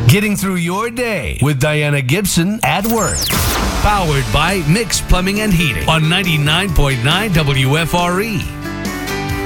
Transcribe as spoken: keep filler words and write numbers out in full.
Getting through your day with Diana Gibson at work. Powered by Mix Plumbing and Heating on ninety-nine point nine W F R E.